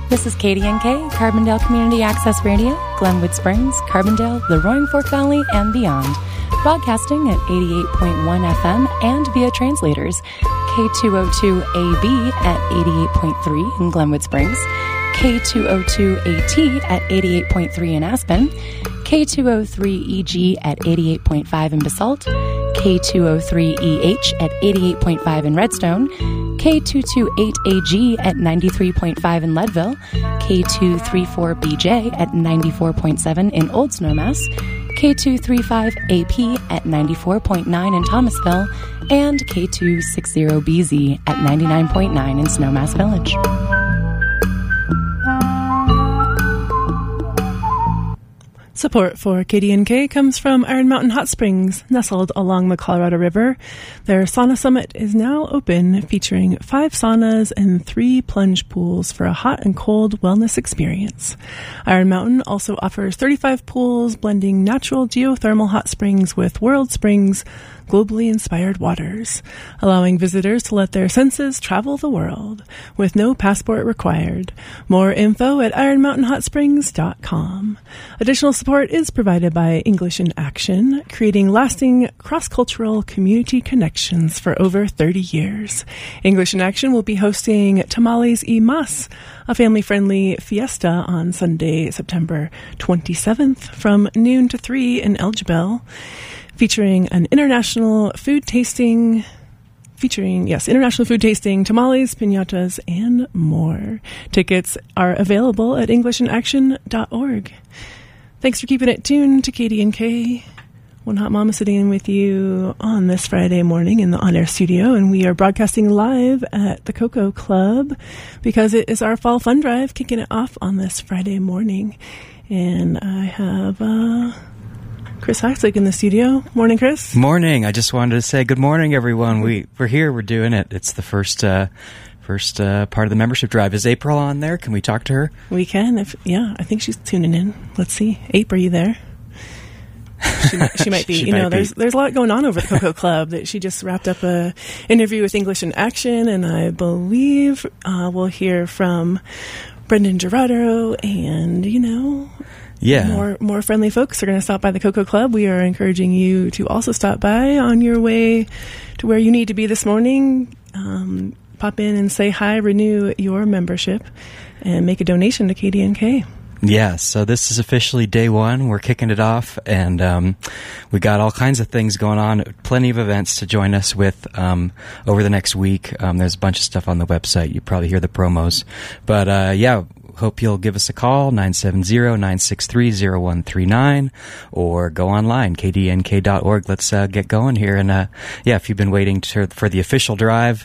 This is KDNK, Carbondale Community Access Radio, Glenwood Springs, Carbondale, the Roaring Fork Valley, and beyond. Broadcasting at 88.1 FM and via translators, K202AB at 88.3 in Glenwood Springs, K202AT at 88.3 in Aspen, K203EG at 88.5 in Basalt, K203EH at 88.5 in Redstone, K228AG at 93.5 in Leadville, K234BJ at 94.7 in Old Snowmass, K235AP at 94.9 in Thomasville, and K260BZ at 99.9 in Snowmass Village. Support for KDNK comes from Iron Mountain Hot Springs, nestled along the Colorado River. Their sauna summit is now open, featuring 5 saunas and 3 plunge pools for a hot and cold wellness experience. Iron Mountain also offers 35 pools, blending natural geothermal hot springs with world springs, globally inspired waters, allowing visitors to let their senses travel the world with no passport required. More info at ironmountainhotsprings.com. Additional support is provided by English in Action, creating lasting cross-cultural community connections for over 30 years. English in Action will be hosting Tamales y Mas, a family-friendly fiesta on Sunday, September 27th from noon to 3 in Elgibel, featuring international food tasting, tamales, piñatas, and more. Tickets are available at EnglishinAction.org. Thanks for keeping it tuned to KDNK. One Hot Mama sitting in with you on this Friday morning in the on-air studio, and we are broadcasting live at the Cocoa Club because it is our fall fun drive, kicking it off on this Friday morning. And I have Chris Heisig in the studio. Morning, Chris. Morning. I just wanted to say good morning, everyone. We're here. We're doing it. It's the first part of the membership drive. Is April on there? Can we talk to her? We can. I think she's tuning in. Let's see. April, are you there? She might be. There's a lot going on over at the Cocoa Club. That she just wrapped up a interview with English in Action, and I believe we'll hear from Brendan Gerardo and more friendly folks are going to stop by the Cocoa Club. We are encouraging you to also stop by on your way to where you need to be this morning. Pop in and say hi, renew your membership, and make a donation to KDNK. Yeah, so this is officially day one. We're kicking it off, and we got all kinds of things going on. Plenty of events to join us with over the next week. There's a bunch of stuff on the website. You probably hear the promos. But, hope you'll give us a call, 970-963-0139, or go online, kdnk.org. Let's get going here. And, if you've been waiting for the official drive,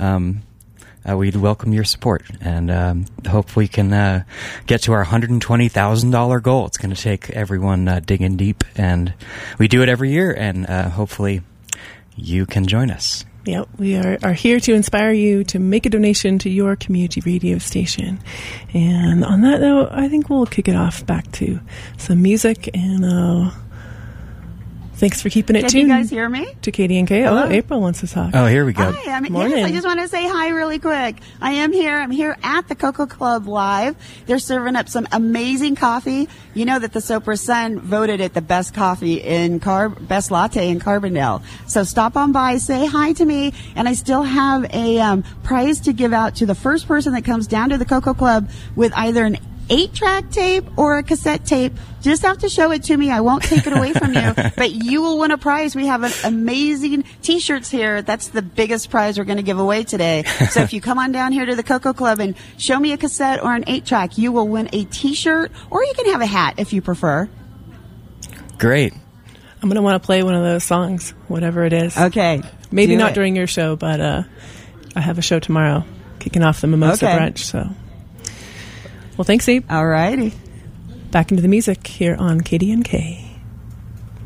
we'd welcome your support. And hope we can get to our $120,000 goal. It's going to take everyone digging deep. And we do it every year, and hopefully you can join us. Yep, we are here to inspire you to make a donation to your community radio station. And on that note, I think we'll kick it off back to some music. And thanks for keeping it tuned. Can you guys hear me? To KDNK. Hello? Oh, April wants to talk. Oh, here we go. Hi, Morning. Yes, I just want to say hi really quick. I am here. I'm here at the Cocoa Club Live. They're serving up some amazing coffee. You know that the Sopra Sun voted it the best coffee in best latte in Carbondale. So stop on by, say hi to me, and I still have a prize to give out to the first person that comes down to the Cocoa Club with either an 8-track tape or a cassette tape. Just have to show it to me. I won't take it away from you, but you will win a prize. We have amazing T-shirts here. That's the biggest prize we're going to give away today. So if you come on down here to the Cocoa Club and show me a cassette or an 8-track, you will win a T-shirt, or you can have a hat if you prefer. Great. I'm going to want to play one of those songs, whatever it is. Okay. Maybe not during your show, but I have a show tomorrow, kicking off the Mimosa Brunch, so... Well, thanks, Abe. All righty. Back into the music here on KDNK.